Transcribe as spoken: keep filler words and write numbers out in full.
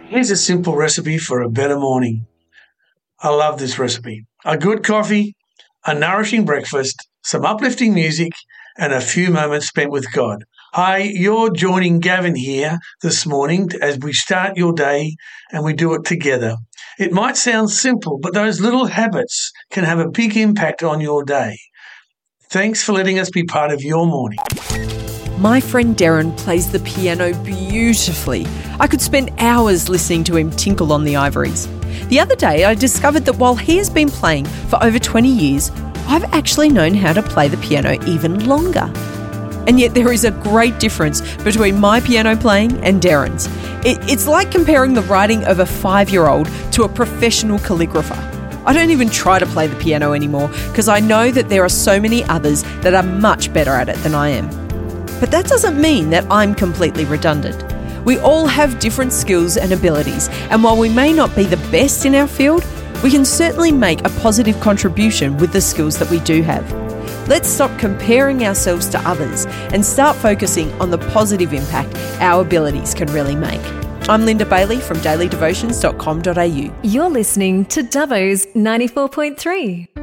Here's a simple recipe for a better morning. I love this recipe. A good coffee, a nourishing breakfast, some uplifting music, and a few moments spent with God. Hi, you're joining Gavin here this morning as we start your day and we do it together. It might sound simple, but those little habits can have a big impact on your day. Thanks for letting us be part of your morning. My friend Darren plays the piano beautifully. I could spend hours listening to him tinkle on the ivories. The other day, I discovered that while he has been playing for over twenty years, I've actually known how to play the piano even longer. And yet there is a great difference between my piano playing and Darren's. It, it's like comparing the writing of a five-year-old to a professional calligrapher. I don't even try to play the piano anymore because I know that there are so many others that are much better at it than I am. But that doesn't mean that I'm completely redundant. We all have different skills and abilities, and while we may not be the best in our field, we can certainly make a positive contribution with the skills that we do have. Let's stop comparing ourselves to others and start focusing on the positive impact our abilities can really make. I'm Linda Bailey from daily devotions dot com dot a u. You're listening to Dubbo's ninety-four point three.